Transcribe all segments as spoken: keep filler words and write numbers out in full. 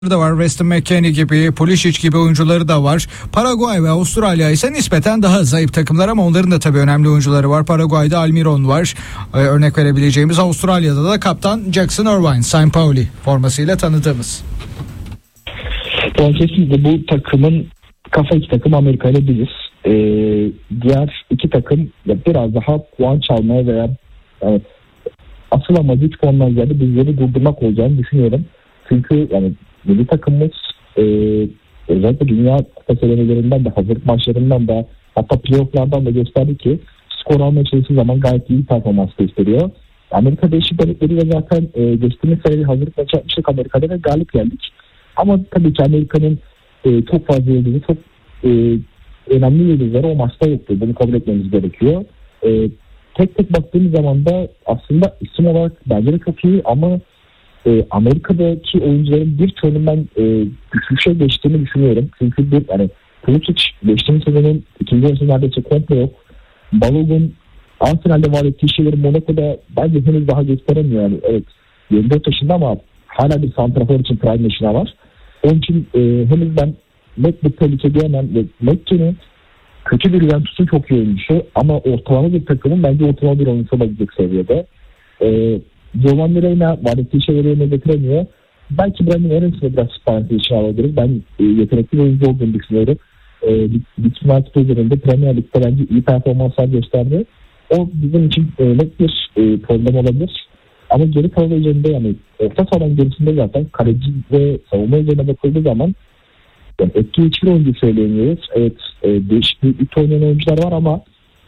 da var. Weston McKennie gibi, Pulisic gibi oyuncuları da var. Paraguay ve Avustralya ise nispeten daha zayıf takımlar ama onların da tabii önemli oyuncuları var. Paraguay'da Almiron var. Ee, örnek verebileceğimiz. Avustralya'da da kaptan Jackson Irvine, Saint Pauli formasıyla tanıdığımız. Yani kesinlikle bu takımın kafa iki takım Amerika ile biziz. Ee, diğer iki takım biraz daha puan çalmaya veya yani asıl amacı üç puandan ziyade bizleri durdurmak olacağını düşünüyorum. Çünkü yani milli takımımız e, özellikle Dünya Kupası elemelerinden de hazırlık maçlarından da hatta playofflardan da gösterdi ki skor almaya çalıştığı zaman gayet iyi performans gösteriyor. Amerika Birleşik Devletleri de zaten e, geçtiğimiz sene hazırlık maçı yapmıştık Amerika'da ve galip geldik. Ama tabii ki Amerika'nın e, çok fazla yıldızı, çok e, önemli yıldızları o maçta yoktu. Bunu kabul etmemiz gerekiyor. E, tek tek baktığımız zaman da aslında isim olarak bence de çok iyi ama e, Amerika'daki oyuncuların birçoğunun ben e, düşüşe geçtiğini düşünüyorum. Çünkü bir yani Pulisic geçtiğimiz sezonun ikinci yarısında neredeyse komple yok. Balogun Arsenal'de var ettiği şeyleri Monaco'da bence henüz daha gösteremiyor. Yani evet yirmi dört yaşında ama hala bir santrafor için prime yaşına var. Onun için e, henüz ben net bir tehlike diyemem. Ve McKennie kötü bir Juventus'un çok iyi oyuncusu ama ortalama bir takımın bence ortalama bir oyuncusu olabilecek seviyede. E, Giovanni Reina var ettiği şeyleri yerine getiremiyor. Belki Brandon Aarons'u biraz parantez için alabiliriz. Ben e, yetenekli bir oyuncu olduğunu düşünüyorum. E, Leeds United üzerinde Premier Lig'de bence iyi performanslar gösterdi. O bizim için e, net bir e, problem olabilir. Ama geri kalan üzerinde yani orta sahadan gerisinde zaten kaleci ve savunma üzerine bakıldığı zaman yani etki hiçbir oyuncu söyleyemiyoruz. Evet e, değişik bir oynayan oyuncular var ama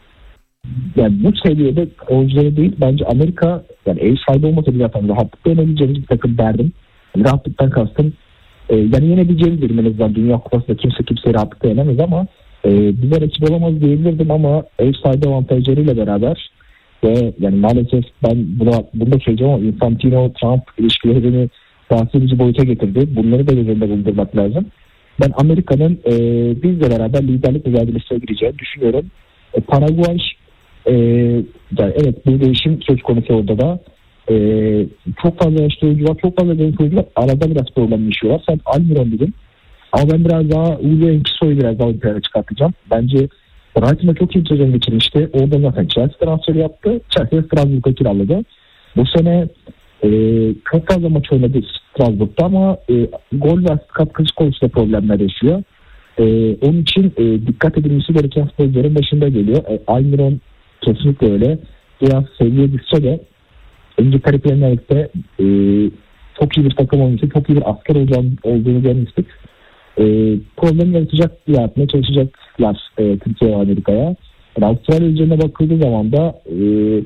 yani bu seviyede oyuncuları değil bence Amerika yani ev sahibi olmasa bile zaten rahatlıkla yenebileceğimiz bir takım derdim. Yani rahatlıktan kastım e, yani yenebileceğimiz dedim en azından Dünya Kupası'nda kimse kimseyi rahatlıkla yenemez ama e, bize rakip olamaz diyebilirdim ama ev sahibi avantajlarıyla beraber ve yani maalesef ben buna bunu da söyleyeceğim ama Infantino-Trump ilişkileri beni rahatsız edici boyuta getirdi. Bunları da göz önünde bulundurmak lazım. Ben Amerika'nın e, bizle beraber liderlik mücadelesine gireceğini düşünüyorum. E, Paraguay e, yani evet bir değişim söz konusu orada da. E, çok fazla yaşlı oyuncu var, çok fazla genç oyuncu var. Arada biraz problem yaşıyorlar. Sen Almiron dedin. Ama ben biraz daha Uğur'u Enkisoy'u biraz daha ön çıkartacağım. Bence Brighton'da çok iyi bir sezon geçirmişti. Orada zaten Chelsea transferi yaptı. Chelsea Strasbourg'a kiraladı. Bu sene e, çok fazla maç oynadı Strasbourg'da ama e, gol ve asist katkısı konusunda problemler yaşıyor. E, onun için e, dikkat edilmesi gereken sporcuların başında geliyor. E, Almiron kesinlikle öyle. Biraz seviye düşse de İngiltere Premier Lig'de e, çok iyi bir takım oyuncusu, çok iyi bir asker olacağını, olduğunu görmüştük. E, problem yaratacak diye yapmaya çalışacaklar e, Türkiye ve Amerika'ya. Yani Avustralya üzerine bakıldığı zaman da e,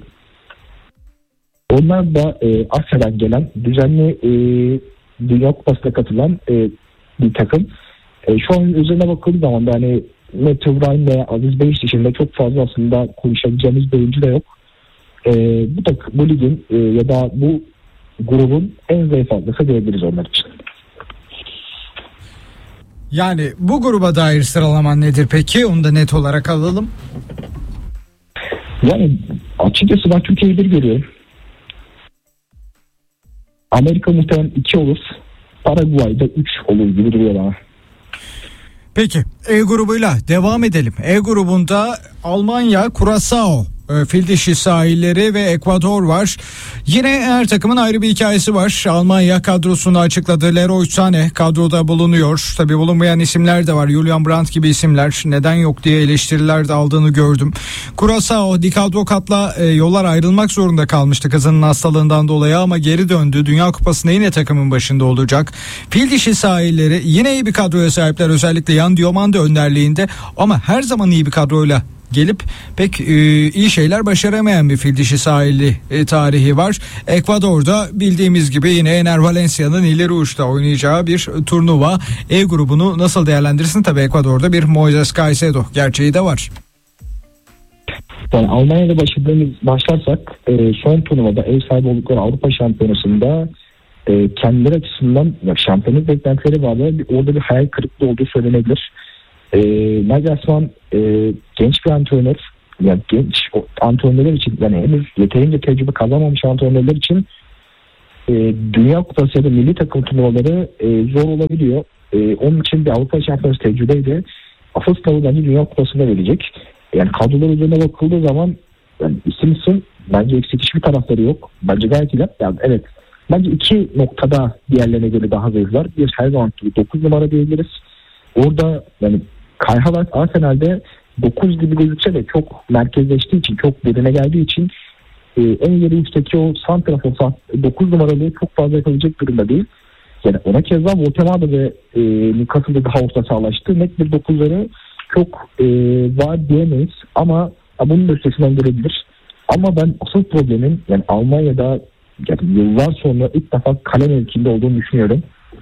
onlar da e, Asya'dan gelen düzenli e, Dünya Kupası'na katılan e, bir takım. E, şu an üzerine bakıldığı zaman da hani Matthew Ryan ve Aziz Beyiş dışında çok fazla aslında konuşabileceğimiz bir oyuncu da yok. E, bu da bu ligin e, ya da bu grubun en zayıf halkası diyebiliriz onlar için. Yani bu gruba dair sıralaman nedir peki? Onu da net olarak alalım. Yani açıkçası ben Türkiye'yi bir görüyorum. Amerika muhtemelen iki olur. Paraguay'da üç olur gibi duruyor bana. Peki E grubuyla devam edelim. E grubunda Almanya, Curaçao, Fil Dişi sahilleri ve Ekvador var. Yine her takımın ayrı bir hikayesi var. Almanya kadrosunu açıkladı. Leroy Sané kadroda bulunuyor. Tabii bulunmayan isimler de var. Julian Brandt gibi isimler. Neden yok diye eleştiriler de aldığını gördüm. Curaçao, Dick Advocat'la e, yollar ayrılmak zorunda kalmıştı kızının hastalığından dolayı ama geri döndü. Dünya Kupası'nda yine takımın başında olacak. Fil Dişi sahilleri yine iyi bir kadroya sahipler. Özellikle Yan Diomande önderliğinde ama her zaman iyi bir kadroyla gelip pek e, iyi şeyler başaramayan bir Fil Dişi sahili e, tarihi var. Ekvador'da bildiğimiz gibi yine Ener Valencia'nın ileri uçta oynayacağı bir turnuva. E grubunu nasıl değerlendirirsin? Tabii Ekvador'da bir Moises Caicedo gerçeği de var. Yani Almanya'da başladığımız başlarsak e, son turnuvada ev sahibi oldukları Avrupa Şampiyonası'nda e, kendileri açısından şampiyonluk beklentileri vardı. Orada bir hayal kırıklığı olduğu söylenebilir. E, Nagelsmann e, genç bir antrenör, yani genç antrenörler için yani henüz yeterince tecrübe kazanmamış antrenörler için e, Dünya Kupası ya da milli takım turnuvaları e, zor olabiliyor. E, onun için bir Avrupa Şampiyonası tecrübeyle asıl sınavı bence Dünya Kupası'nda verecek. Yani kadrolar üzerine bakıldığı zaman yani isim isim bence eksik hiçbir tarafları yok. Bence gayet iyi. Yani evet. Bence iki noktada diğerlerine göre daha zayıflar. Bir her zaman dokuz numara diyebiliriz. Orada yani Kai Havertz Arsenal'de dokuz gibi gözükse de çok merkezleştiği için, çok derine geldiği için e, en ileri üstteki o santrafor dokuz numaralı çok fazla yapabilecek durumda değil. Yani ona keza Voltemada ve e, Newcastle'da daha orta sahalaştı. Net bir dokuzları çok e, var diyemeyiz ama bunun da üstesinden gelebilir. Ama ben asıl problemin yani Almanya'da yani yıllar sonra ilk defa kale mevkinde olduğunu düşünüyorum.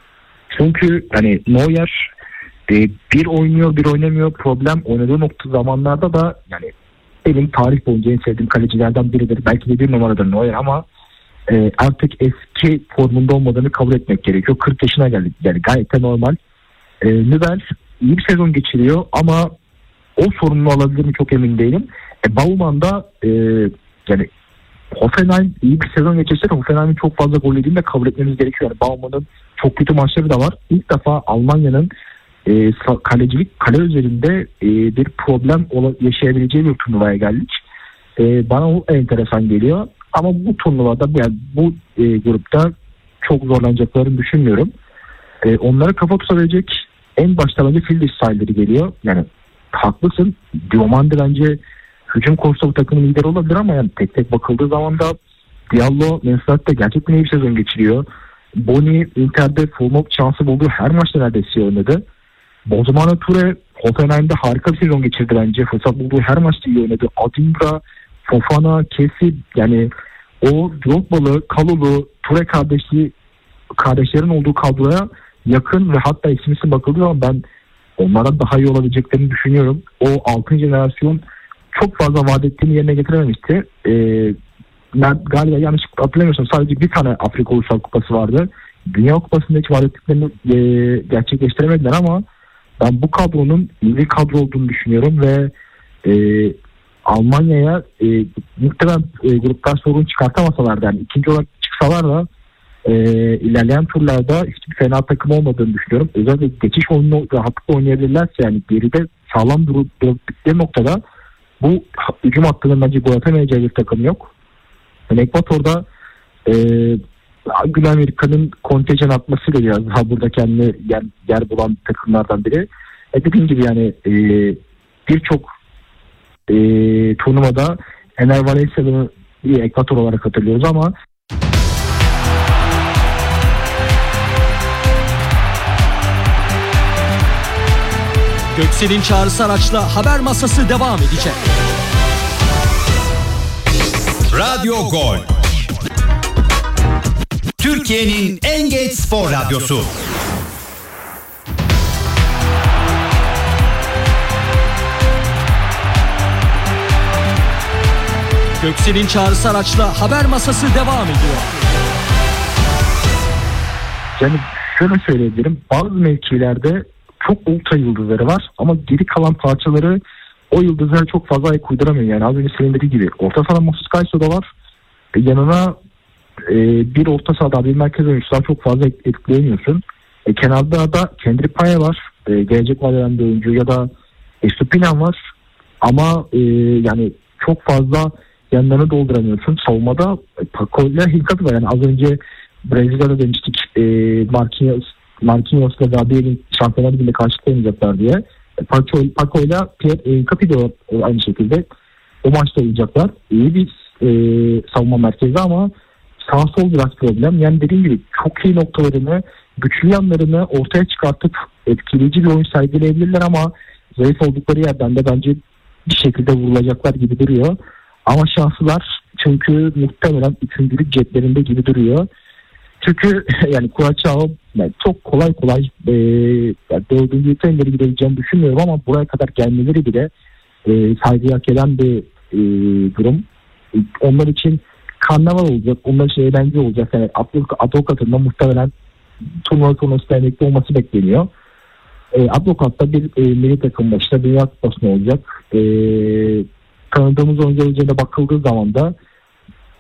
Çünkü hani Neuer e, bir oynuyor bir oynamıyor. Problem oynadığı nokta zamanlarda da yani benim tarih boyunca en sevdiğim kalecilerden biridir. Belki de bir numaradır Neuer ama e, artık eski formunda olmadığını kabul etmek gerekiyor. kırk yaşına geldi. Yani gayet de normal. E, Nübel iyi bir sezon geçiriyor ama o sorumluluğu alabilir mi çok emin değilim. E, Baumann da e, yani Hoffenheim iyi bir sezon geçirse de Hoffenheim'in çok fazla gol yediğini de kabul etmemiz gerekiyor. Yani Baumann'ın çok kötü maçları da var. İlk defa Almanya'nın e, kalecilik kale üzerinde e, bir problem yaşayabileceği bir turnuvaya geldik. E, bana o enteresan geliyor. Ama bu turnuvada yani bu e, grupta çok zorlanacaklarını düşünmüyorum. E, onlara kafa tutabilecek en başta bence Fildiş sahilleri geliyor. Yani haklısın. Diomande bence hücum konusunda bu takımın lideri olabilir ama yani tek tek bakıldığı zaman da Diallo Manchester'da gerçekten iyi bir sezon geçiriyor. Boni Inter'de forma şansı bulduğu her maçta neredeyse oynadı. Bozmana Ture Hoffenheim'de harika bir sezon geçirdi bence. Fırsat bulduğu her maçta iyi oynadı. Adingra, Fofana, Kessi yani o Drogba'lı, Kalulu, Ture kardeşliği kardeşlerin olduğu kadroya yakın ve hatta isim isim bakıldığı zaman ben onlara daha iyi olabileceklerini düşünüyorum. O altın jenerasyon çok fazla vaat ettiğini yerine getirememişti. Ee, ben galiba yanlış hatırlamıyorsam sadece bir tane Afrika Ulusal Kupası vardı. Dünya Kupası'nda hiç vaat ettiklerini e, gerçekleştiremediler ama ben bu kadronun iyi bir kadro olduğunu düşünüyorum ve e, Almanya'ya e, muhtemelen e, gruptan sorun çıkartamasalar yani ikinci olarak çıksalar da e, ilerleyen turlarda hiçbir fena takım olmadığını düşünüyorum. Özellikle geçiş oyunu rahatlıkla oynayabilirlerse yani geride sağlam durup durdukları noktada bu hücum hattının bence gol atamayacağı bir takım yok. Yani Ekvator'da e, Güney Amerika'nın kontenjan atmasıyla biraz daha burada kendine yer, yer bulan takımlardan biri. E dediğim gibi yani e, birçok e, turnuvada Ener Valencia'nı Ekvator olarak hatırlıyoruz ama Göksel'in çağrısı araçla haber masası devam edecek. Radyo Gol. Türkiye'nin en geç spor radyosu. Göksel'in çağrısı araçla haber masası devam ediyor. Yani şöyle söyleyebilirim. Bazı mevkilerde çok ultra yıldızları var ama geri kalan parçaları o yıldızlara çok fazla ayak uyduramıyor. Yani az önce senin dediği gibi orta saha Moses Caicedo da var. E, yanına e, bir orta sahada bir merkez oyuncusu çok fazla etkileyemiyorsun. E, kenarda da Kendrick Paya var. E, gelecek vadeden bir oyuncu ya da Estupinan var. Ama e, yani çok fazla yanlarını dolduramıyorsun. Savunmada e, Paco ile Hinkapı var. Yani az önce Brezilya'da demiştik e, Marquinhos Marquinhos'la Gabriel'in Şampiyonlar Ligi'nde karşılayamayacaklar diye. Paco, Paco ile Pierre Capi de aynı şekilde o maçta olacaklar. İyi bir e, savunma merkezi ama sağ sol biraz problem. Yani dediğim gibi çok iyi noktalarını, güçlü yanlarını ortaya çıkartıp etkileyici bir oyun sergileyebilirler ama zayıf oldukları yerden de bence bir şekilde vurulacaklar gibi duruyor. Ama şanslılar çünkü muhtemelen üçüncülük ceplerinde gibi duruyor. Çünkü yani Kuraçao yani çok kolay kolay e, yani dördüncü ülkeleri gidebileceğini düşünmüyorum ama buraya kadar gelmeleri bile e, saygı hak eden bir e, durum. E, onlar için karnaval olacak, onlar için eğlence olacak. Yani Advokat'ın muhtemelen turnuva turnuvasında emekli olması bekleniyor. E, Advokat'ta bir e, milli takım başında Dünya Kupası'nda olacak. E, tanıdığımız oyuncular üzerine bakıldığı zaman da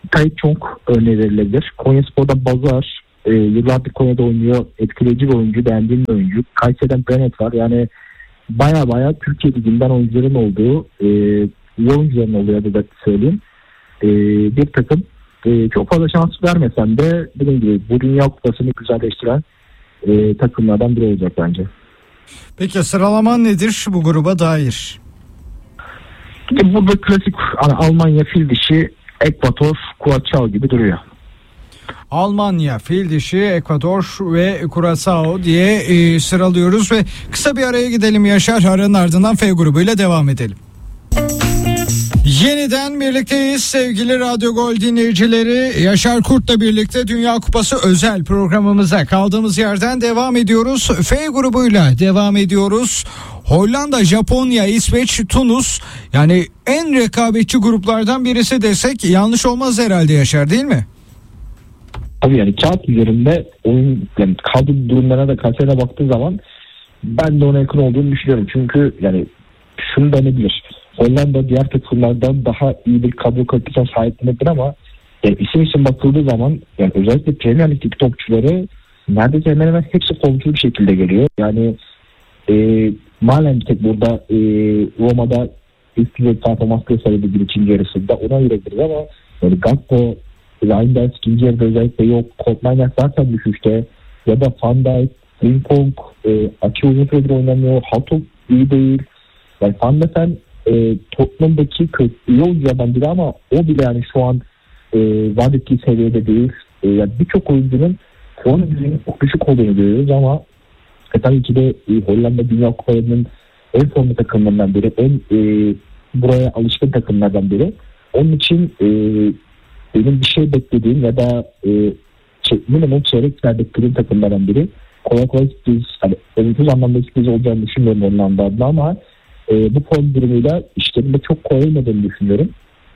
Tayyip çok örneği verilebilir. Konyaspor'da Bazar e, yıllardır Konya'da oynuyor. Etkileyici bir oyuncu, beğendiğim bir oyuncu. Kayseri'den Bennett var. Yani baya baya Türkiye Ligi'nden oyuncuların olduğu, e, iyi oyuncuların oluyor da söyleyeyim. E, bir takım e, çok fazla şans vermesem de dediğim gibi bu Dünya Kupası'nı güzelleştiren e, takımlardan biri olacak bence. Peki sıralaman nedir bu gruba dair? İşte burada klasik hani Almanya, fil dişi, Ekvator, Kuraçao gibi duruyor. Almanya, fil dişi, Ekvador ve Curaçao diye e, sıralıyoruz ve kısa bir araya gidelim Yaşar. Aranın ardından F grubuyla devam edelim. Yeniden birlikteyiz sevgili Radyo Gol dinleyicileri. Yaşar Kurt'la birlikte Dünya Kupası özel programımıza kaldığımız yerden devam ediyoruz. F grubuyla devam ediyoruz. Hollanda, Japonya, İsveç, Tunus, yani en rekabetçi gruplardan birisi desek yanlış olmaz herhalde Yaşar, değil mi? Tabii yani kağıt üzerinde oyun yani kadro durumlarına da kaliteye baktığı zaman ben de ona yakın olduğunu düşünüyorum. Çünkü yani şunu da ne bilir. Hollanda diğer takımlardan daha iyi bir kadro kalitesine sahip nedir ama yani isim isim bakıldığı zaman yani özellikle Premier Lig'deki topçuları neredeyse hemen hemen hepsi formsuz bir şekilde geliyor. Yani e, Malen tek burada e, Roma'da üst düzey performans gösterdi bir ikinci yarısında, ona ayırabiliriz ama yani Gakpo, Reinders ikinci yarıda özellikle yok. Kopenhagen zaten düşüşte ya da Van Dijk, Frimpong e, açı uzun süredir oynamıyor. Hatop iyi değil. Yani Van de Ven e, Tottenham'daki iyi oyunculardan biri ama o bile yani şu an e, vaat ettiği seviyede değil. E, yani birçok oyuncunun form düzeyinin çok düşük olduğunu görüyoruz ama e, tabii ki de e, Hollanda Dünya Kupalarının en formlu takımlarından biri. En e, buraya alışkın takımlardan biri. Onun için e, benim bir şey beklediğim ya da e, minimum çeyrek final beklediğim takımlardan biri. Kolay kolay sürpriz, hani olumsuz anlamda sürpriz olacağını düşünmüyorum onun adına ama e, bu form durumuyla işlerinde çok kolay olmadığını düşünüyorum.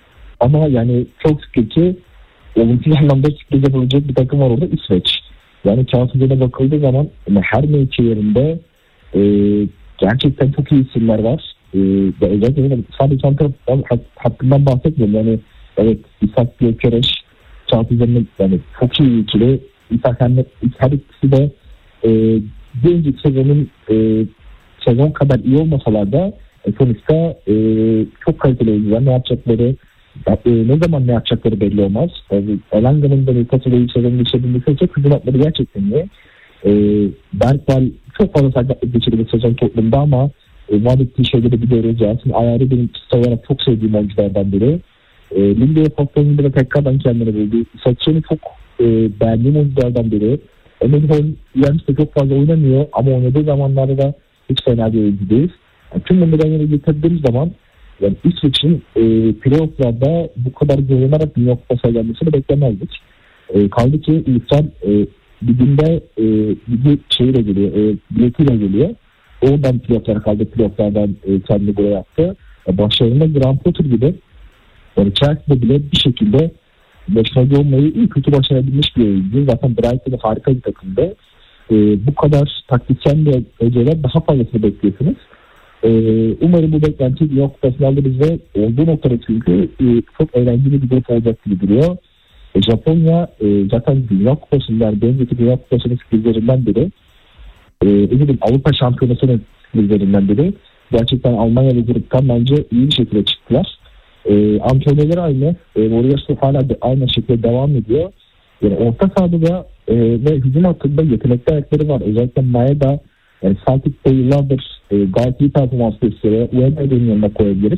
Ama yani çok şükür ki olumsuz anlamda sürpriz yapabilecek bir takım var orada, İsveç. Yani kağıt üzerine bakıldığı zaman yani her mevki yerinde e, gerçekten çok iyi isimler var. E, özellikle sadece santrafor hakkından bahsetmiyorum. Yani evet, İshak Gökereş kağıt üzerinde yani çok iyi ikili. İshak hem her ikisi de e, bir önceki sezonun e, sezon kadar iyi olmasalar da e, sonuçta e, çok kaliteli oyuncular, ne yapacakları e, ne zaman ne yapacakları belli olmaz. Yani Elanga'nın da Newcastle'da ilk sezonu geçirdiğinde çok hızlı atları gerçekten iyi. E, Bergwall çok fazla sakatlık geçirdi bu sezon toplumda ama e, vaat ettiği şeyleri biliyoruz. Yasin Ayar'ı benim kişisel olarak çok sevdiğim oyunculardan biri. E, Linde'ye Foster'ın da tekrardan kendini buldu. Saçını çok e, beğendiğim oyunculardan biri. Emel Holm Yanis'te çok fazla oynamıyor ama oynadığı zamanlarda da hiç fena bir oyuncu değil. Yani tüm bunları yine getirdiğimiz zaman yani İsveç'in e, playoff'larda bu kadar zorlanarak Dünya Kupası'na gelmesini beklemezdik. E, kaldı ki İlkan e, liginde e, ligi şeyle geliyor, e, biletiyle geliyor. Oradan playoff'lara kaldı, playoff'lardan e, kendini buraya yaptı. E, başlarında Graham Potter gibi yani Chelsea'de bile bir şekilde başarılı olmayı iyi kötü başarabilmiş bir oyuncu. Zaten Brighton'da harika bir takımda. Ee, bu kadar taktisyen ve hocalar daha fazlasını bekliyorsunuz. Ee, umarım bu beklenti Dünya Kupası'nı alırız ve olduğu noktada çünkü e, çok eğlenceli bir grup olacak gibi duruyor. E, Japonya e, zaten Dünya Kupası'ndan, önceki Dünya Kupası'nın sürprizlerinden biri. E, özellikle Avrupa Şampiyonası'nın sürprizlerinden biri. Gerçekten Almanya ve gruptan bence iyi bir şekilde çıktılar. E, antrenörleri aynı. E, Mourinho hala de aynı şekilde devam ediyor. Yani orta sahada da e, ve hücum hattında yetenekli ayakları var. Özellikle Maeda yani Celtic'te yıllardır e, gayet iyi performans gösteriyor. U E B'nin yanına koyabiliriz.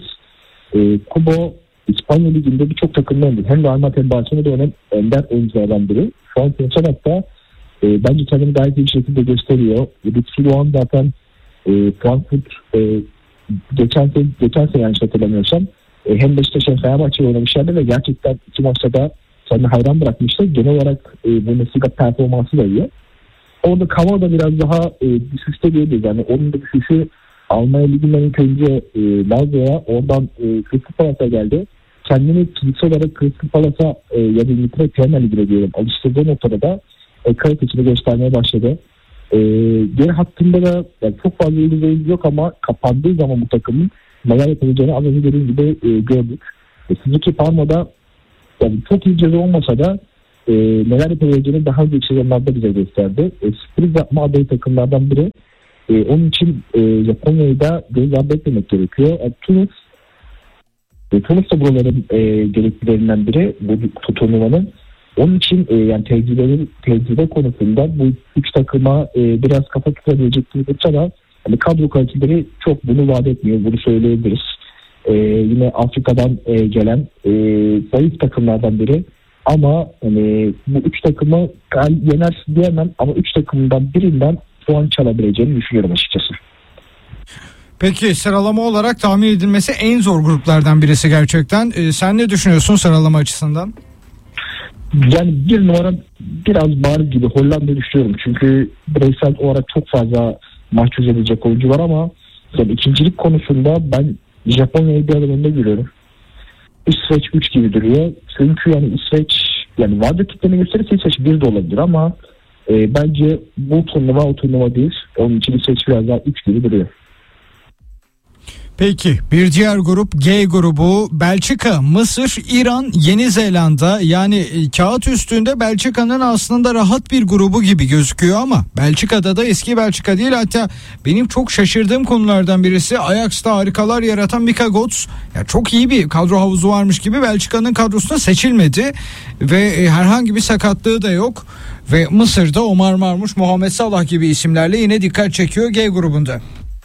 E, Kubo İspanya Ligi'nde birçok takımda oynadı. Hem Real Madrid hem Barcelona'da oynayan ender oyunculardan biri. Şu an sonuçta hatta e, bence kendini gayet iyi bir şekilde gösteriyor. Lütfi Doğan zaten e, Frankfurt e, geçen sene, geçen sene yanlış hatırlamıyorsam e, hem Beşiktaş hem Fenerbahçe'ye oynamışlardı ve gerçekten iki maçta da kendini hayran bırakmıştı. Genel olarak e, Bundesliga performansı da iyi. Orada Kava da biraz daha e, düşüşte diyebiliriz. Yani onun da düşüşü Almanya Ligi'nden ilk önce e, Lazio'ya, oradan e, Crystal Palace'a geldi. Kendini fiziksel olarak Crystal Palace'a e, ya da İngiltere Premier Ligi'ne diyelim alıştırdığı noktada da e, kalitesini göstermeye başladı. E, geri hattında da yani çok fazla yıldız oyuncu yok ama kapandığı zaman bu takımın neler yapabileceğini az önce dediğim gibi e, gördük. E, Suzuki Parma'da yani çok iyi ceza olmasa da e, neler yapabileceğini daha önceki sezonlarda bize gösterdi. E, sürpriz yapma adayı takımlardan biri. E, onun için e, Japonya'yı da göz ardı etmemek gerekiyor. E, Tunus e, Tunus da buraların e, gereklilerinden biri bu turnuvanın. Onun için e, yani tecrübe, tecrübe konusunda bu üç takıma e, biraz kafa tutabilecek gibi olsa da yani kadro kaliteleri çok bunu vaat etmiyor. Bunu söyleyebiliriz. E, yine Afrika'dan e, gelen e, zayıf takımlardan biri. Ama hani, bu üç takımı yener diyemem ama üç takımdan birinden puan çalabileceğini düşünüyorum açıkçası. Peki sıralama olarak tahmin edilmesi en zor gruplardan birisi gerçekten. Ee, sen ne düşünüyorsun sıralama açısından? Yani bir numara biraz bariz gibi Hollanda düşünüyorum. Çünkü bireysel olarak çok fazla maç çözebilecek oyuncu var ama yani ikincilik konusunda ben Japonya'yı bir adım önde görüyorum. İsveç üç gibi duruyor. Çünkü yani İsveç yani vardı kitleni gösterirse İsveç bir de olabilir ama e, bence bu turnuva o turnuva değil. Onun için İsveç biraz daha üç gibi duruyor. Peki bir diğer grup G grubu Belçika, Mısır, İran, Yeni Zelanda yani e, kağıt üstünde Belçika'nın aslında rahat bir grubu gibi gözüküyor ama Belçika'da da eski Belçika değil, hatta benim çok şaşırdığım konulardan birisi Ajax'ta harikalar yaratan Mika Götze ya çok iyi bir kadro havuzu varmış gibi Belçika'nın kadrosuna seçilmedi ve e, herhangi bir sakatlığı da yok ve Mısır'da Omar Marmuş, Muhammed Salah gibi isimlerle yine dikkat çekiyor G grubunda.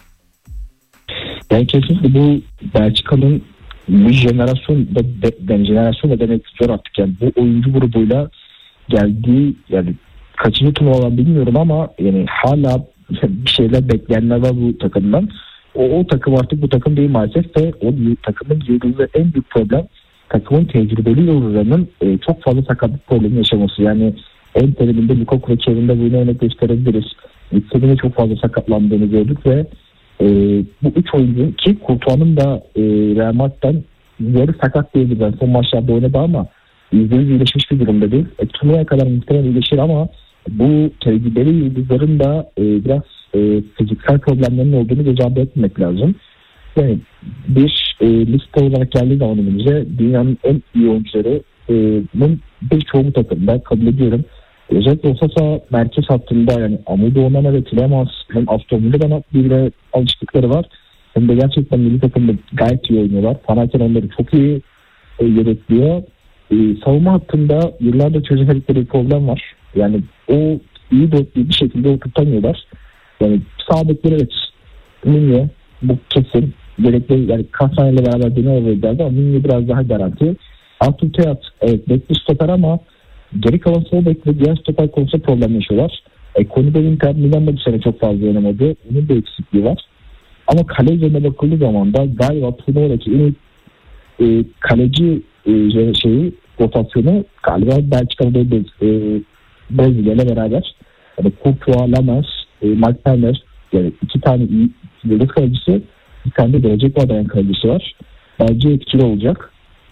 Yani kesinlikle bu Belçika'nın bir jenerasyon da de, jenerasyon da demek zor artık yani bu oyuncu grubuyla geldiği yani kaçıncı turnuva bilmiyorum ama yani hala bir şeyler bekleyenler var bu takımdan. O, o takım artık bu takım değil maalesef ve o takımın yıldızı en büyük problem takımın tecrübeli yıldızlarının e, çok fazla sakatlık problemi yaşaması. Yani en teriminde Lukaku ve Kevin'de bunu örnek gösterebiliriz. İlk çok fazla sakatlandığını gördük ve e, bu üç oyuncu ki Courtois'un da e, Real Madrid'den yarı sakat diyebilir. Yani son maçlarda oynadı ama yüzde yüz iyileşmiş bir durumda değil. E, turnuvaya kadar muhtemelen iyileşir ama bu tecrübeli yıldızların da e, biraz e, fiziksel problemlerin olduğunu göz ardı etmemek lazım. Yani bir e, liste olarak geldiği zaman önümüze dünyanın en iyi oyuncularının birçoğu takımda kabul ediyorum. Özellikle Osaka merkez hattında yani Amudu Onana ve Tilemans hem Aston Villa'dan birbirine alıştıkları var. Hem de gerçekten milli takımda gayet iyi oynuyorlar. Panathinaikos onları çok iyi e, yedekliyor. E, savunma hattında yıllardır çözemedikleri bir problem var. Yani o iyi dörtlüyü bir şekilde oturtamıyorlar. Yani sağ bekleri evet Minye bu kesin gerekli yani Kasanya'yla beraber dönüyor olacaklardı ama Minye biraz daha garanti. Artur Teat evet bekli stoper ama geri kalan sol bekle diğer stoper konusunda problem yaşıyorlar. E, Konuda Inter Milan'da bu sene çok fazla oynamadı. Onun da eksikliği var. Ama kale üzerine bakıldığı zaman da galiba turnuvadaki en iyi e, kaleci e, şeyi rotasyonu galiba Belçika'da Bez, e, Brezilya ile beraber. Yani Courtois, Lamas, e, Mike Penner yani iki tane iyi yıldız kalecisi, bir tane de gelecek adayan kalecisi var. Bence etkili olacak.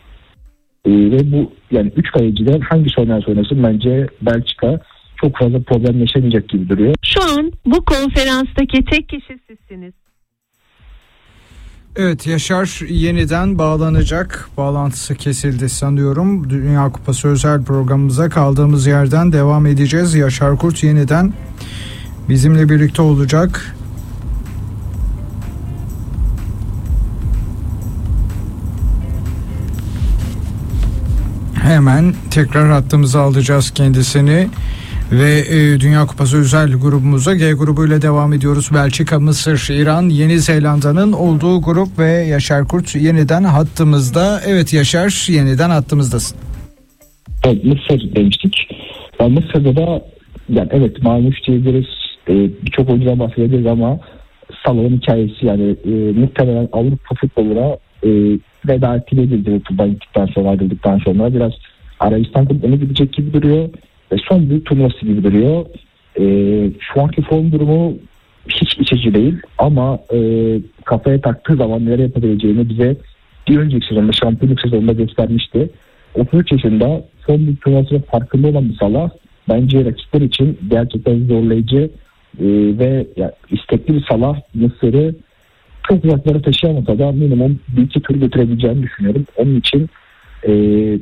Ee, ve bu yani üç kaleciden hangisi oynarsa oynasın bence Belçika çok fazla problem yaşamayacak gibi duruyor. Şu an bu konferanstaki tek kişi sizsiniz. Evet, Yaşar yeniden bağlanacak. Bağlantısı kesildi sanıyorum. Dünya Kupası özel programımıza kaldığımız yerden devam edeceğiz. Yaşar Kurt yeniden bizimle birlikte olacak. Hemen tekrar hattımıza alacağız kendisini ve e, Dünya Kupası özel grubumuza G grubuyla devam ediyoruz. Belçika, Mısır, İran, Yeni Zelanda'nın olduğu grup ve Yaşar Kurt yeniden hattımızda. Evet Yaşar, yeniden hattımızdasın. Evet, Mısır demiştik. Yani Mısır'da da yani evet Marmuş diyebiliriz. E, birçok oyuncudan bahsedeceğiz ama Salah'ın hikayesi yani e, muhtemelen Avrupa futboluna e, veda ettiğiyle Liverpool'dan gittikten sonra ayrıldıktan sonra biraz Arabistan kulübüne gidecek gibi duruyor ve son büyük turnuvası gibi duruyor. E, şu anki form durumu hiç içici değil ama e, kafaya taktığı zaman neler yapabileceğini bize bir önceki sezonda şampiyonluk sezonunda göstermişti. otuz üç yaşında son büyük turnuvasının farkında olan bir Salah bence rakipler için gerçekten zorlayıcı e, ve yani istekli bir Salah Mısır'ı çok uzaklara taşıyamasa da minimum bir iki tur götürebileceğini düşünüyorum. Onun için e,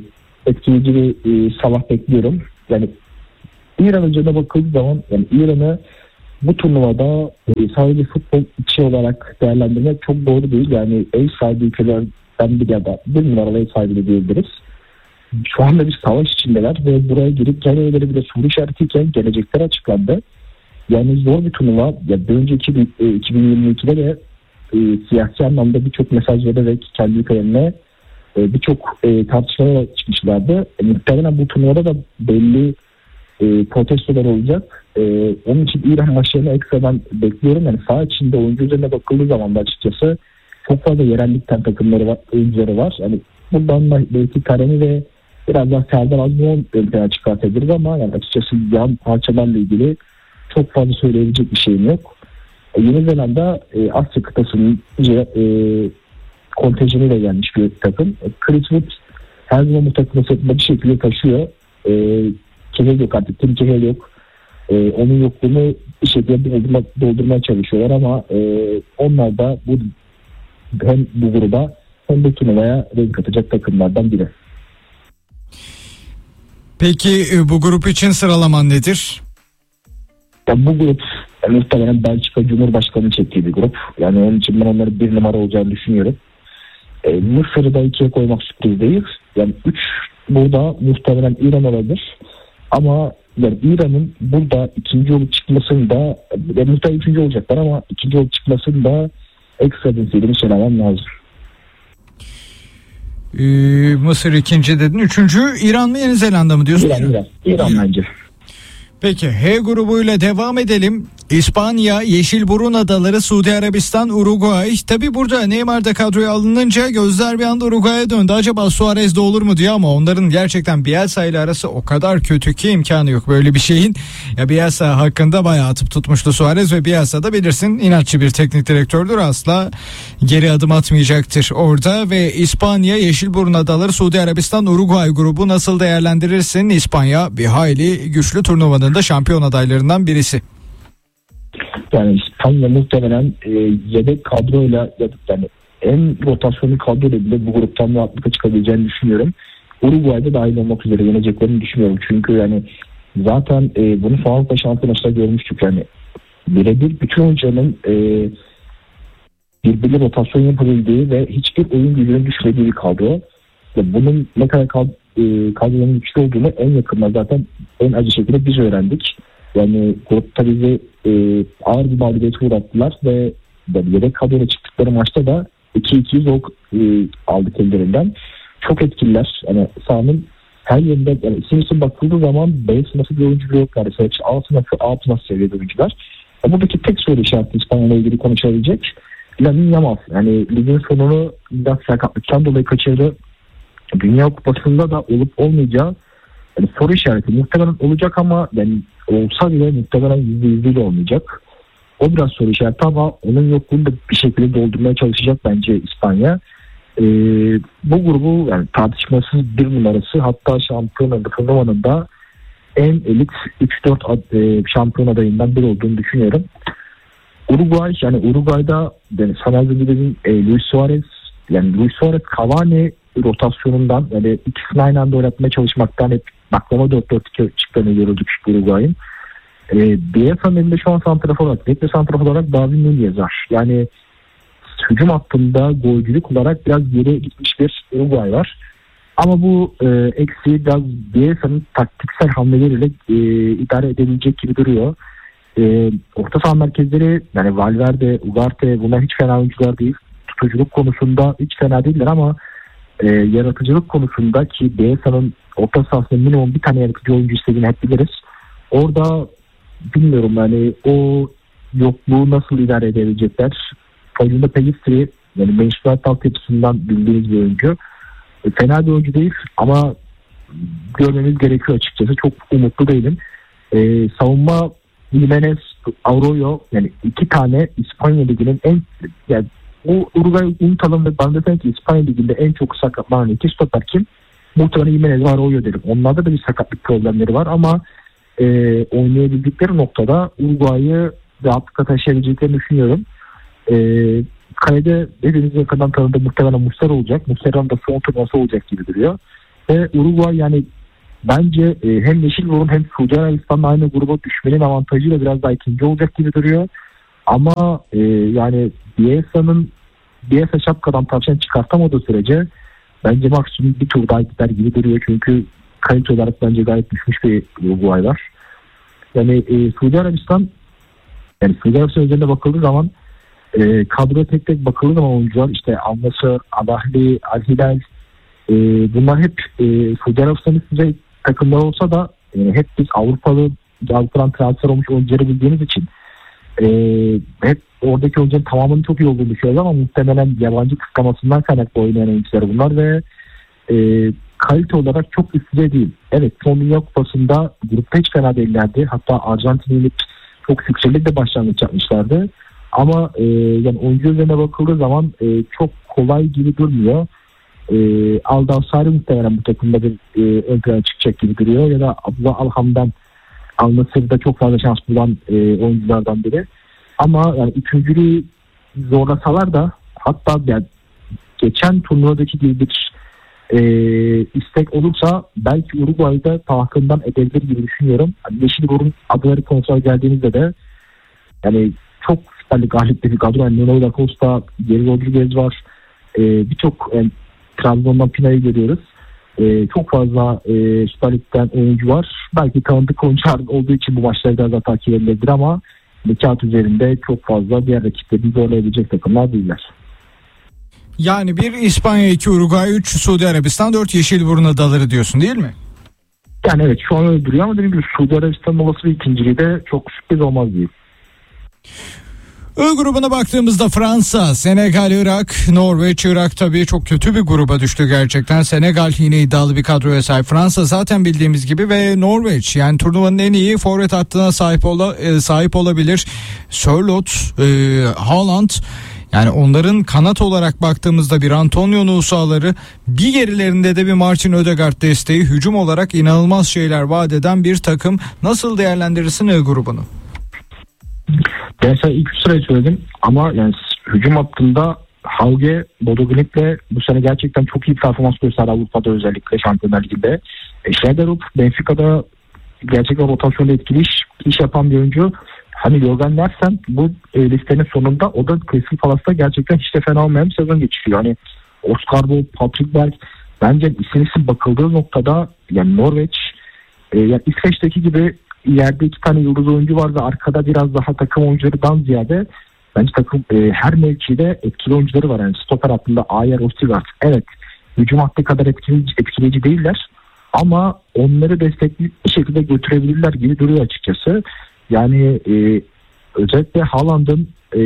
etkileyici bir e, sabah bekliyorum. Yani İran öncesine bakıldığı zaman yani İran'ı bu turnuvada e, sadece futbol içi olarak değerlendirmek çok doğru değil. Yani ev sahibi ülkelerden bir ya da bir numaralı ev sahibi de diyebiliriz. Şu anda bir savaş içindeler ve buraya girip kendileri bile soru işaretiyken gelecekler açıklandı. Yani zor bir turnuva. Ya bir önceki iki bin yirmi ikide de e, siyasi anlamda birçok mesaj vererek kendi ülkelerine e, birçok e, tartışmalara çıkmışlardı. E, muhtemelen bu turnuvada da belli e, protestolar olacak. E, onun için İran maçlarını ekstradan bekliyorum. Yani saha içinde oyuncu üzerine bakıldığı zaman da açıkçası çok fazla yerellikten takımları var, oyuncuları var. Yani buradan da belki Kareni ve biraz daha Serdar Azmoğlu ön plana çıkartabiliriz ama yani açıkçası yan parçalarla ilgili çok fazla söyleyebilecek bir şeyim yok. E, Yeni Zelanda e, Asya kıtasının e, kontenjanıyla gelmiş bir takım. E, Chris Wood her zaman bu takımı sırtında bir şekilde taşıyor. E, Kehel yok artık. Tim Kehel yok. E, onun yokluğunu bir şekilde doldurma, doldurmaya çalışıyorlar ama e, onlar da bu hem bu gruba hem de turnuvaya renk katacak takımlardan biri. Peki bu grup için sıralaman nedir? Ya bu grup yani muhtemelen Belçika Cumhurbaşkanı'nın çektiği bir grup. Yani onun için ben onların bir numara olacağını düşünüyorum. E, Mısır'ı da ikiye koymak sürpriz değil. Yani üç burada muhtemelen İran olabilir. Ama yani İran'ın burada ikinci olup çıkmasında yani muhtemelen üçüncü olacaklar ama ikinci olup çıkmasında ekstra bir söylemem lazım. Ee, Mısır ikinci dedin. Üçüncü İran mı Yeni Zelanda mı diyorsun? İran, İran. İran bence. Peki H grubuyla devam edelim. İspanya, Yeşilburun Adaları, Suudi Arabistan, Uruguay. Tabi burada Neymar da kadroya alınınca gözler bir anda Uruguay'a döndü. Acaba Suarez de olur mu diyor ama onların gerçekten Bielsa ile arası o kadar kötü ki imkanı yok böyle bir şeyin. Ya Bielsa hakkında bayağı atıp tutmuştu Suarez ve Bielsa da bilirsin inatçı bir teknik direktördür, asla geri adım atmayacaktır orada. Ve İspanya, Yeşilburun Adaları, Suudi Arabistan, Uruguay grubu nasıl değerlendirirsin? İspanya bir hayli güçlü, turnuvanın da şampiyon adaylarından birisi. Yani İspanya muhtemelen e, yedek kadroyla yani en rotasyonlu kadroyla bile bu gruptan rahatlıkla çıkabileceğini düşünüyorum. Uruguay'da dahil olmak üzere yeneceklerini düşünüyorum. Çünkü yani zaten e, bunu son Avrupa Şampiyonası'nda görmüştük. Yani birebir bütün oyuncuların e, birbirine rotasyon yapabildiği ve hiçbir oyun gücünün düşmediği bir kadro. Ve bunun ne kadar kad, e, kadronun güçlü olduğunu en yakında zaten en acı şekilde biz öğrendik. Yani grupta bizi e, ağır bir mağlubiyete uğrattılar ve yedek kadroya çıktıkları maçta da iki iki zor e, aldık ellerinden. Çok etkililer. Yani sahanın her yerinde yani isim isim bakıldığı zaman B sınıfı bir oyuncu yok. Yani A sınıfı A sınıfı seviyede oyuncular. Yani buradaki tek soru işareti İspanya'yla ilgili konuşabilecek Lamine Yamal. Yani ligin sonunu biraz sakatlıktan dolayı kaçırdı. Dünya Kupası'nda da olup olmayacağı yani soru işareti muhtemelen olacak ama yani olsa bile muhtemelen yüzde yüzde de olmayacak. O biraz soru işareti ama onun yokluğunu da bir şekilde doldurmaya çalışacak bence İspanya. Ee, bu grubu yani tartışmasız bir numarası, hatta şampiyonada turnuvanın da en elit üç dört e, şampiyon adayından biri olduğunu düşünüyorum. Uruguay yani Uruguay'da yani Sanal Bilir'in e, Luis Suarez yani Luis Suarez Cavani rotasyonundan yani ikisini aynı anda oynatmaya çalışmaktan hep baklama dört dört iki çıktığını gördük Uruguay'ın. E, Bielsa'nın elinde şu an santrafor olarak, bekle santrafor olarak David Nunez var. Yani hücum hattında golcülük olarak biraz geri gitmiş bir Uruguay var. Ama bu e, eksiği biraz Bielsa'nın taktiksel hamleleriyle e, idare edebilecek gibi duruyor. E, orta saha merkezleri yani Valverde, Ugarte bunlar hiç fena oyuncular değil. Tutuculuk konusunda hiç fena değiller ama e, yaratıcılık konusunda ki Bielsa'nın orta sahasında minimum bir tane yaratıcı oyuncu istediğini hep biliriz. Orada bilmiyorum yani o yokluğu nasıl idare edebilecekler. Oyunda Pellistri yani Manchester United altyapısından bildiğiniz bir oyuncu. E, fena bir oyuncu değil ama görmemiz gerekiyor açıkçası. Çok umutlu değilim. E, savunma Jimenez, Arroyo yani iki tane İspanya Ligi'nin en yani bu Uruguay unutalım ve ben de ki İspanya Ligi'nde en çok sakatlanan iki stoper kim? Muhtemelen Jimenez ve Arroyo derim. Onlarda da bir sakatlık problemleri var ama e, oynayabildikleri noktada Uruguay'ı rahatlıkla taşıyabileceklerini düşünüyorum. E, kalede hepimiz yakından tanıdığı muhtemelen Muslera olacak. Muslera'nın da son turnuvası olacak gibi duruyor. Ve Uruguay yani bence e, hem Yeşil Burun hem Suudi Arabistan'la aynı gruba düşmenin avantajıyla biraz daha ikinci olacak gibi duruyor. Ama e, yani Bielsa'nın Bielsa şapkadan tavşan çıkartamadığı sürece bence maksimum bir tur daha gider gibi duruyor. Çünkü kalite olarak bence gayet düşmüş bir Uruguay var. Yani e, Suudi Arabistan yani Suudi Arabistan üzerinde bakıldığı zaman e, kadroya tek tek bakıldığı zaman oyuncular işte Al-Nassr, Al-Ahli, Al-Hilal e, bunlar hep e, Suudi Arabistan'ın düzey takımlar olsa da e, hep biz Avrupalı Avrupa'dan transfer olmuş oyuncuları bildiğimiz için e, hep oradaki oyuncuların tamamının çok iyi olduğunu düşünüyoruz ama muhtemelen yabancı kıskamasından kaynaklı oynayan oyuncular bunlar ve e, kalite olarak çok üst düzey değil. Evet, son Dünya Kupası'nda grupta hiç fena değillerdi. Hatta Arjantin'in çok sükselik de başlangıç yapmışlardı. Ama e, yani oyuncu üzerine bakıldığı zaman e, çok kolay gibi durmuyor. E, Al-Dawsari muhtemelen bu takımda bir e, ön plana çıkacak gibi duruyor. Ya da Abdullah Al-Hamdan Al-Nassr'da çok fazla şans bulan e, oyunculardan biri. Ama yani üçüncülüğü zorlasalar da hatta yani geçen turnuvadaki gibi bir e, istek olursa belki Uruguay'da tahakkümden edebilir gibi düşünüyorum. Yani Yeşil Burun adları konusuna geldiğimizde de yani çok süperli galipli bir kadro. Yani Nuno da Costa, Geri Rodriguez var. E, Birçok yani, Trabzon'dan Pina'yı görüyoruz. E, çok fazla e, Süper Lig'den oyuncu var. Belki tanıdık oyuncular olduğu için bu maçları biraz daha takip edilebilir ama kağıt üzerinde çok fazla diğer rakipleri zorlayabilecek takımlar değiller. Yani bir İspanya, iki Uruguay, üç Suudi Arabistan, dört Yeşilburun adaları diyorsun değil mi? Yani evet şu an öyle duruyor ama dediğim gibi Suudi Arabistan'ın olası bir ikinciliği de çok sürpriz olmaz diyeyim. Ö grubuna baktığımızda Fransa, Senegal, Irak, Norveç, Irak tabii çok kötü bir gruba düştü gerçekten. Senegal yine iddialı bir kadroya sahip. Fransa zaten bildiğimiz gibi ve Norveç yani turnuvanın en iyi forvet hattına sahip ola, e, sahip olabilir. Sörloth, e, Haaland yani onların kanat olarak baktığımızda bir Antonio Nusaları, bir gerilerinde de bir Martin Ödegaard desteği, hücum olarak inanılmaz şeyler vaat eden bir takım. Nasıl değerlendirirsin Ö grubunu? Ben sana ilk üç sırayı söyledim ama yani hücum hattında Hauge, Bodo Glimt'le bu sene gerçekten çok iyi performans gösterdi Avrupa'da, özellikle Şampiyonlar Ligi'nde. E, Schneiderrup, Benfica'da gerçekten rotasyonda etkili iş, iş yapan bir oyuncu. Hani Jürgen Larsen bu e, listenin sonunda o da Crystal Palace'ta gerçekten hiç de fena olmayan bir sezon geçiriyor. Hani Oscar Bob, Patrick Berg bence isim isim bakıldığı noktada yani Norveç e, yani İsveç'teki gibi yerde iki tane yıldız oyuncu var ve arkada biraz daha takım oyuncularından ziyade bence takım e, her mevkide etkili oyuncuları var. Yani stoper hattında Ayer, Ostigard. Evet, hücum hattı kadar etkileyici, etkileyici değiller ama onları destekli bir şekilde götürebilirler gibi duruyor açıkçası. Yani e, özellikle Haaland'ın e,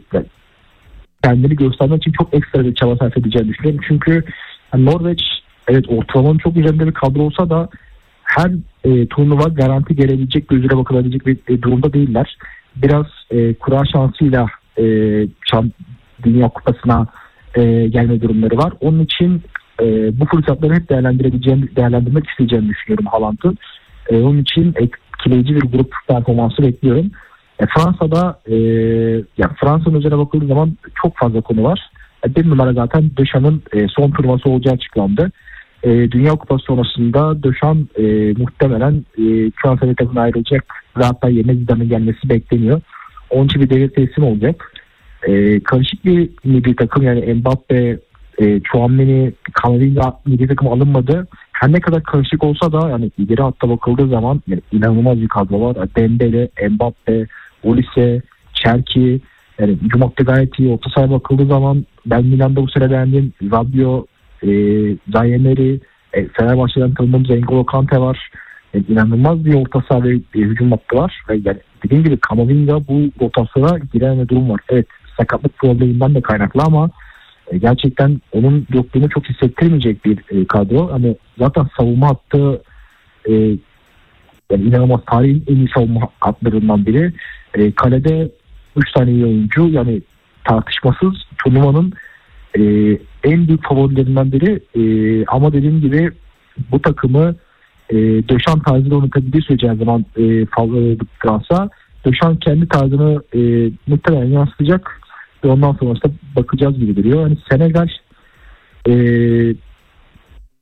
kendini göstermek için çok ekstra bir çaba sarf edeceğini düşünüyorum. Çünkü yani Norveç evet ortalamanın çok üzerinde bir kadro olsa da her e, turnuva garanti gelebilecek, gözüne bakılabilecek bir e, durumda değiller. Biraz e, kura şansıyla e, Şam, Dünya Kupası'na e, gelme durumları var. Onun için e, bu fırsatları hep değerlendirebileceğim, değerlendirmek isteyeceğimi düşünüyorum Haaland'ın. E, onun için etkileyici bir grup performansı bekliyorum. E, Fransa'da e, yani Fransa'nın üzerine bakıldığı zaman çok fazla konu var. E, bir numara zaten Dechamps'ın e, son turnuvası olacağı açıklandı. E, Dünya Kupası sonrasında Deschamps e, muhtemelen e, Fransa takımına ayrılacak ve hatta yerine Zidane'ın gelmesi bekleniyor. Onun için bir devir teslim olacak. E, karışık bir milli takım, yani Mbappe, e, Chouameni, Camavinga milli takım alınmadı. Her ne kadar karışık olsa da yani ileri hatta bakıldığı zaman yani inanılmaz bir kadro var. Dembele, Mbappe, Olise, Cherki, yani hücum hattı gayet iyi. Orta sahaya bakıldığı zaman ben Milan'da bu sene beğendiğim Rabiot, E, Zayneri, e, Fenerbahçe'den tanıdığımız N'Golo Kante var. E, inanılmaz bir orta saha ve e, hücum hattı var. Ve yani dediğim gibi Camavinga bu rotasyona giren durum var. Evet, sakatlık probleminden de kaynaklı ama e, gerçekten onun yokluğunu çok hissettirmeyecek bir e, kadro. Hani zaten savunma hattı e, yani inanılmaz, tarihin en iyi savunma hatlarından biri. E, kalede üç tane iyi oyuncu, yani tartışmasız turnuvanın e, en büyük favorilerinden biri. E, ama dediğim gibi bu takımı e, Deschamps tarzıyla oynatabildiği sürece her zaman e, favori Fransa. Deschamps kendi tarzını e, muhtemelen yansıtacak ve ondan sonra bakacağız gibi duruyor. Yani Senegal e,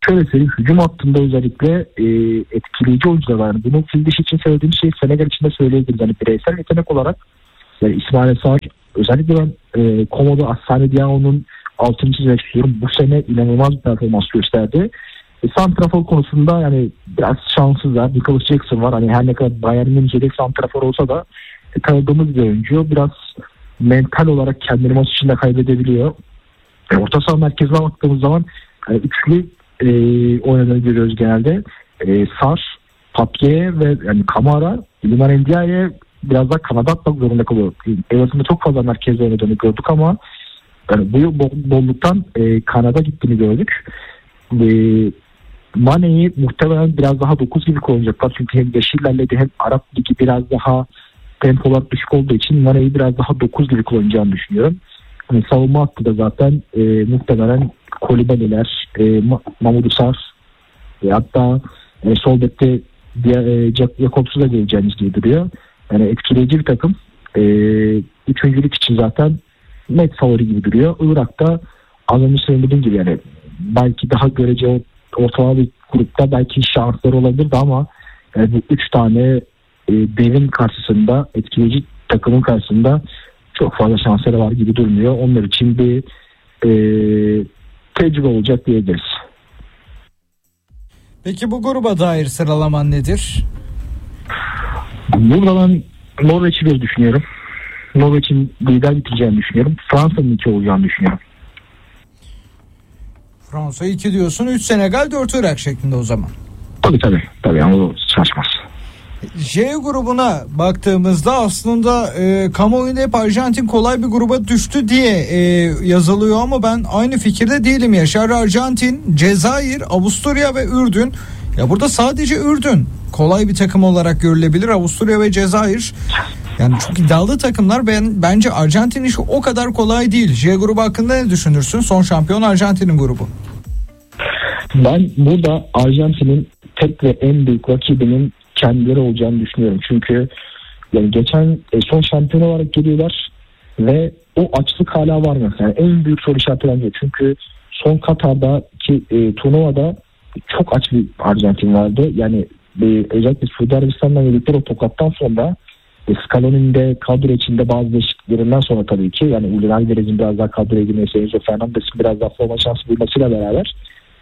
şöyle söyleyeyim, hücum hattında özellikle e, etkileyici oyuncular var. Bunun fil dişi için söylediğim şey Senegal için de söyleyebiliriz. Yani bireysel yetenek olarak yani İsmail Sarr, özellikle ben e, Komodo Asani Diao'nun altını çizmek istiyorum. Bu sene inanılmaz bir performans gösterdi. E, santrafor konusunda yani biraz şanssızlar. Nicholas Jackson var. Hani her ne kadar Bayern Münih'de santrafor olsa da e, tanıdığımız bir oyuncu. Biraz mental olarak kendini maç içinde kaybedebiliyor. E, orta saha merkezine baktığımız zaman yani üçlü e, oynadığını görüyoruz genelde. E, Sarr, Papier ve yani Kamara, Iliman Ndiaye biraz daha kanada atmak zorunda kalıyor. Everton'da çok fazla merkezde oynadığını gördük ama yani bu bolluktan e, kanada gittiğini gördük. E, Mane'yi muhtemelen biraz daha dokuz gibi kullanacaklar. Çünkü hem yaşı ilerledi hem Arap Ligi biraz daha tempolar düşük olduğu için Mane'yi biraz daha dokuz gibi kullanacağını düşünüyorum. Yani savunma hattı da zaten e, muhtemelen Kolibaliler, e, Mamadou Sarr e, hatta e, sol bekte e, Jakobs'u da geleceğiniz gibi duruyor. Yani etkileyici bir takım. E, üçüncülük için zaten net favori gibi duruyor. Irak'ta az önce söylediğim gibi yani belki daha görece ortalama bir grupta belki şansları olabilirdi ama yani bu üç tane e, devin karşısında, etkileyici takımın karşısında çok fazla şansları var gibi durmuyor. Onlar için bir e, tecrübe olacak diyebiliriz. Peki bu gruba dair sıralaman nedir? Burada ben Norveç'i bir düşünüyorum. Norveç'in lider bitireceğini düşünüyorum. Fransa'nın iki olacağını düşünüyorum. Fransa iki diyorsun. üç Senegal, dört Irak şeklinde o zaman. Tabii tabii. Tabii ama o şaşmaz. J grubuna baktığımızda aslında e, kamuoyunda hep Arjantin kolay bir gruba düştü diye e, yazılıyor ama ben aynı fikirde değilim. Yaşar, Arjantin, Cezayir, Avusturya ve Ürdün. Ya burada sadece Ürdün kolay bir takım olarak görülebilir. Avusturya ve Cezayir yani çok iddialı takımlar. Ben bence Arjantin işi o kadar kolay değil. J grubu hakkında ne düşünürsün? Son şampiyon Arjantin'in grubu. Ben burada Arjantin'in tek ve en büyük rakibinin kendileri olacağını düşünüyorum. Çünkü yani geçen e, son şampiyon olarak geliyorlar ve o açlık hala var mı? Yani en büyük soru işareti bence. Çünkü son Katar'daki e, turnuvada çok aç bir Arjantin vardı. Yani e, özellikle Suudi Arabistan'dan yedikleri o tokattan sonra e, Scaloni'nin de kadro içinde bazı değişikliklerinden sonra tabii ki yani Uli Alvarez'in biraz daha kadroya girmesi, Enzo Fernandez'in biraz daha forma şansı bulmasıyla beraber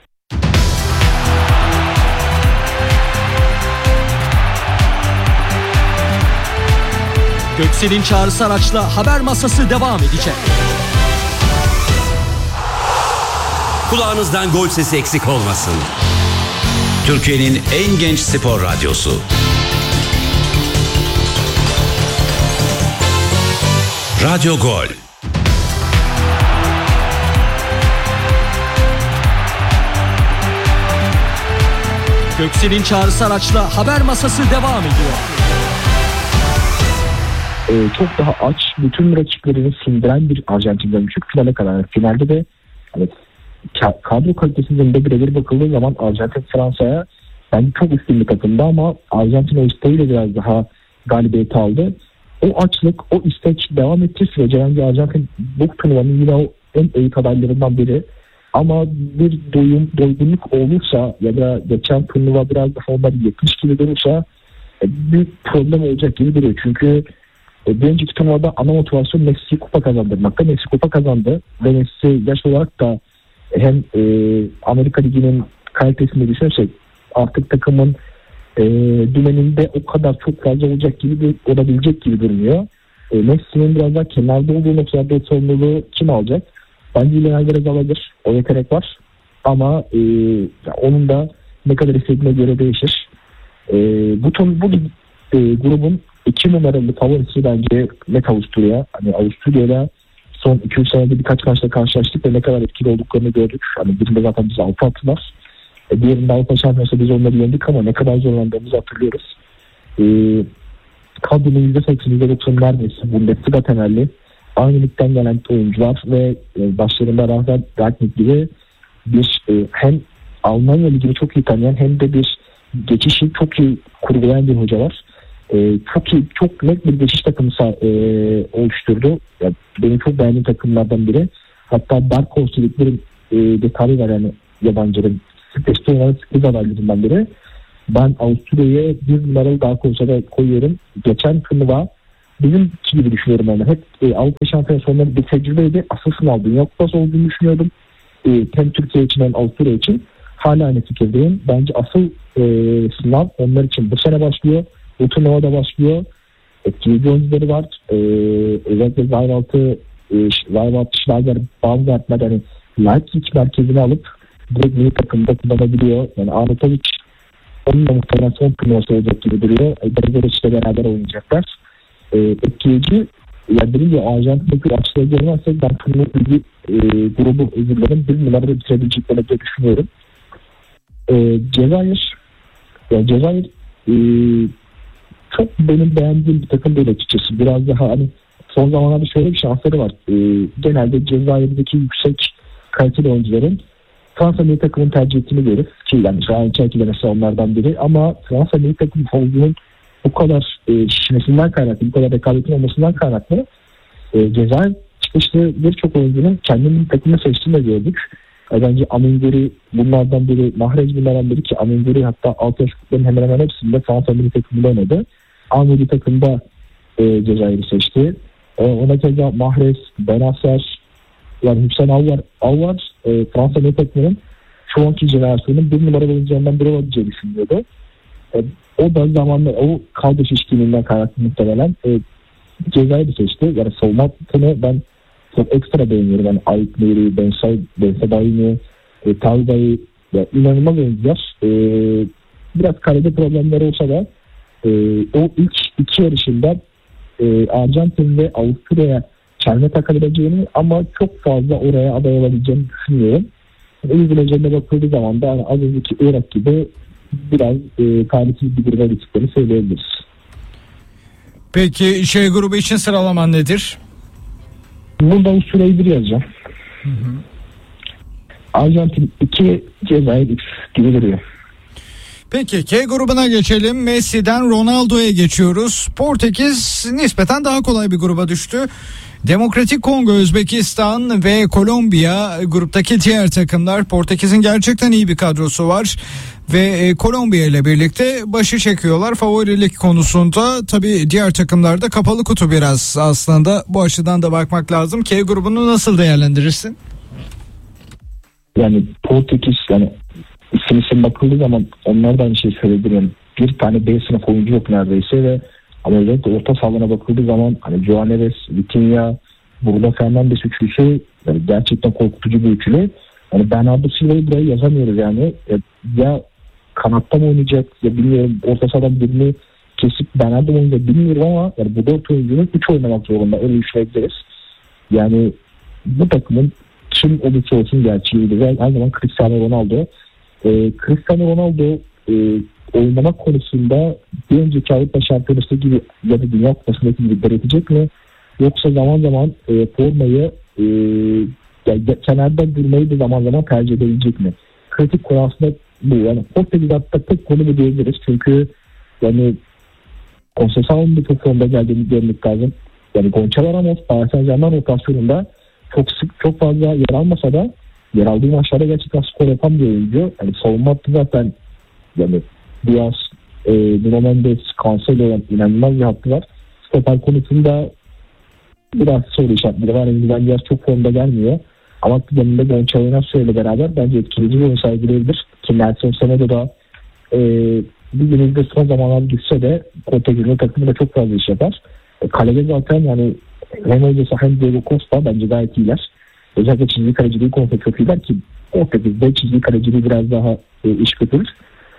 Göksel'in çağrısı araçla haber masası devam edecek. Kulağınızdan gol sesi eksik olmasın. Türkiye'nin en genç spor radyosu. Radyo Gol. Göksel'in çağrısı araçla haber masası devam ediyor. Ee, çok daha aç, bütün rakiplerini sindiren bir Arjantin görmüştük finale kadar. Finalde de hani, kadro kalitesinin de birebir bakıldığı zaman Arjantin Fransa'ya bence çok üstün bir takımdı ama Arjantin o isteğiyle biraz daha galibiyeti aldı. O açlık, o istek devam ettiği sürece bence Arjantin bu turnuvanın yine o en iyi adaylarından biri. Ama bir doyum, doygunluk olursa ya da geçen turnuva biraz daha onları yetmiş gibi durursa büyük problem olacak gibi duruyor. Çünkü bir önceki turnuvada ana motivasyon Messi'yi kupa kazandırmakta. Messi kupa kazandı ve Messi yaş olarak da hem e, Amerika Ligi'nin kalitesini düşünürsek artık takımın e, dümeninde o kadar çok fazla olacak gibi olabilecek gibi durmuyor. E, Messi'nin biraz daha kenarda olduğu noktalarda o sorumluluğu kim alacak? Bence Lionel Messi alabilir. O yetenek var. Ama e, onun da ne kadar istediğine göre değişir. E, bu ton, bu e, grubun iki numaralı favorisi bence net Avusturya. Hani Avusturya'yla son iki üç senede birkaç maçta karşılaştık ve ne kadar etkili olduklarını gördük. Hani birinde zaten bizi altı attılar. E, diğerinde Avrupa Şampiyonası biz onları yendik ama ne kadar zorlandığımızı hatırlıyoruz. E, kadronun yüzde seksen yüzde doksan neredeyse Bundesliga temelli. Aynı ligden gelen oyuncular ve e, başlarında Rafael Rangnick gibi bir e, hem Almanya Ligi'ni çok iyi tanıyan hem de bir geçişi çok iyi kurgulayan bir hoca var. Ee, çok iyi, çok net bir geçiş takımı e, oluşturdu. Yani benim çok beğendiğim takımlardan biri. Hatta Dark Horse dedikleri e, detayı var yani yabancıların testi olan sürpriz adaylarından biri. Ben Avusturya'ya bir numaralı daha konusunda koyuyorum. Geçen turnuva bizim gibi düşünüyorum onu. Hep e, Avrupa Şampiyonu sonları bir tecrübeydi. Asıl sınav Dünya Kupası olduğunu düşünüyordum. E, hem Türkiye için hem Avusturya için. Hala aynı fikirdeyim. Bence asıl e, sınav onlar için bu sene başlıyor. Bu turnuva da başlıyor. Etkileyici oyuncuları var. E, özellikle Zayvalt'ı Zayvalt, Schlager, Baumgartner yani Leipzig merkezine alıp direkt milli takımda kullanabiliyor. Yani Arnautovic onunla muhtemelen son turnuvası olacak gibi duruyor. Bergeric'le beraber oynayacaklar. E, etkileyici yani benim de Arjantin'deki açıklığı görmezsek ben turnuva bilgi e, grubu özürlerim bir numarada bitirebileceklerini de düşünüyorum. E, Cezayir yani Cezayir e, çok benim beğendiğim bir takım değil açıkçası. Biraz daha hani son zamanlarda şöyle bir şansları var. E, genelde Cezayir'deki yüksek kaliteli oyuncuların Fransa milli takımını tercih ettiğini görürüz. Ki yani şu an Çerki de mesela onlardan biri. Ama Fransa milli takım havuzunun bu kadar e, şişmesinden kaynaklı, bu kadar rekabetin olmasından kaynaklı e, Cezayir çıkışlı birçok oyuncunun kendi milli takımını seçtiğini de gördük. E, bence Amingeri bunlardan biri, Mahrez bunlardan biri ki Amingeri hatta alt yaş gruplarının hemen hemen hepsinde Fransa milli takımında oynadı. A milli takımda e, Cezayir'i seçti. E, ona keza Mahrez, Benacer, yani Hüseyin Alvar, Alvar e, Fransa milli takımının şu anki jenerasyonun bir numaralı oyuncularından biri olabileceğini düşünüyordu. E, o da zamanla o kaldı şişkinliğinden kaynaklı muhtemelen e, Cezayir'i seçti. Yani savunma hattını ben çok ekstra beğeniyorum. Yani Ayık Nuri, Bensay, Bensabayini, e, Tavga'yı yani inanılmaz oyuncular. E, biraz kalede problemleri olsa da e, o ilk iki yarışında e, Arjantin ve Avusturya'ya çelme takabileceğini ama çok fazla oraya aday olabileceğini düşünüyorum. İngilizce'ne bakıldığı zaman da yani az önceki Irak gibi biraz e, talihsiz bir gruba gittiklerini söyleyebiliriz. Peki şey grubu için sıralaman nedir? Burada Avusturya'yı bir yazacağım. Hı hı. Arjantin iki, Cezayir üç gibi duruyor. Peki K grubuna geçelim. Messi'den Ronaldo'ya geçiyoruz. Portekiz nispeten daha kolay bir gruba düştü. Demokratik Kongo, Özbekistan ve Kolombiya gruptaki diğer takımlar. Portekiz'in gerçekten iyi bir kadrosu var ve Kolombiya ile birlikte başı çekiyorlar favorilik konusunda. Tabii diğer takımlarda kapalı kutu biraz aslında, bu açıdan da bakmak lazım. K grubunu nasıl değerlendirirsin? Yani Portekiz yani isim isim bakıldığı zaman onlar da aynı şey söyleyebilirim. Bir tane B sınıf oyuncu yok neredeyse ve ama özellikle orta sahalarına bakıldığı zaman hani Joao Neves, Vitinha, Bruno Fernandes üçlüsü yani gerçekten korkutucu bir üçlü. Yani Bernardo Silva'yı buraya yazamıyoruz yani. Ya, ya kanatta mı oynayacak ya bilmiyorum, orta sahadan birini kesip Bernardo mu oynayacak bilmiyorum ama yani bu dört oyuncunun üç oynamak zorunda, öyle düşünebiliriz. Yani bu takımın kim olursa olsun gerçeğiydi ve her zaman Cristiano Ronaldo. Ee, Cristiano Ronaldo e, oynamak konusunda bir önceki Avrupa Şampiyonası gibi ya da Dünya Kupası'ndaki gibi belirtecek mi? Yoksa zaman zaman e, formayı e, yani kenarda durmayı da zaman zaman tercih edebilecek mi? Kritik konu aslında bu. Yani Portekiz hatta tek konu bu diyebiliriz. Çünkü yani Conceição'nun bir çok formda geldiğini görmek lazım. Yani Gonçalo Ramos Paris Saint-Germain rotasyonunda çok sık çok fazla yer almasa da yer aldığı maçlarda gerçekten skor yapan bir oyuncu. Yani savunma hattı zaten yani Diaz, e, Nuno Mendes, Cancelo olan inanılmaz bir hattı var. Stoper konusunda biraz soru işaretleri var. Yani ben Diaz çok formda gelmiyor. Ama yanında Gonçalo Ramos ile beraber bence etkileyici bir oyun sergileyebilir. Ki Nelson Semedo da e, bildiğinizde son zamanlarda gitse de Portekiz'in takımında çok fazla iş yapar. E, kalede zaten yani hem hocası hem Diego Costa bence gayet iyiler. Özellikle çizgi kaleciliği konusunda çok iyiler ki Portekiz'de çizgi kaleciliği biraz daha e, iş götürür.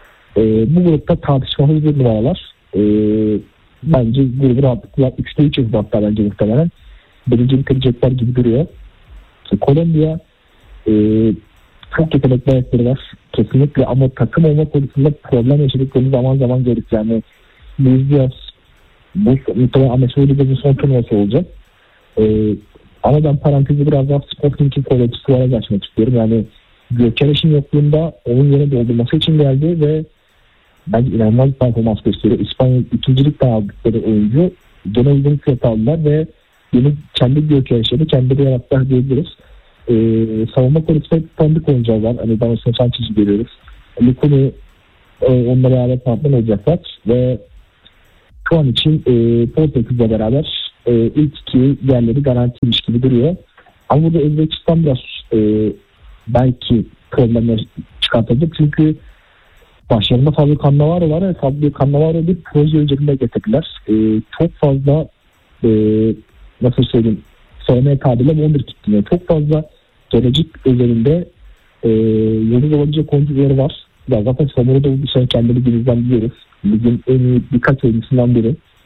E, bu grupta tartışmasız bir numaralar. E, bence grubu rahatlıkla üçte üç yazdı hatta bence muhtemelen. Birinci bitirecekler gibi duruyor. E, Kolombiya e, çok yetenekli ayakları var. Kesinlikle ama takım olma konusunda problem yaşadıklarını zaman zaman görürüz. Yani Luis Diaz bu muhtemelen Amesu Liga'nın son turnuvası olacak. E, ama ben parantezi biraz daha Sporting'in kolekçisi olarak açmak istiyorum. Yani Gökereş'in yokluğunda onun yerine doldurması için geldi ve bence inanılmaz bir performans gösteriyor. İspanya ikincilikten aldıkları oyuncu gene uzun fiyat aldılar ve yeni kendi Gökereş'ini kendileri yarattılar diyebiliriz. e, savunma konusunda tanıdık oyuncular var. Hani Davinson Sanchez'i görüyoruz. Lukunu e, onunla beraber partner olacaklar ve şu an için e, Portekiz'le beraber e, ilk iki yerleri garantiymiş gibi duruyor. Ama burada Özbekistan biraz e, belki problemler çıkartacak. Çünkü başlarında Fabio Cannavaro var ve Fabio Cannavaro bir proje üzerinde getirdiler. E, çok fazla e, nasıl söyleyeyim S M tabirle Wonder Kid'ine çok fazla gelecek üzerinde e, yıldız olabilecek oyuncuları var. Ya zaten Samuel'da bu sene kendini bizden biliyoruz. Ligin en iyi birkaç oyuncusundan biri.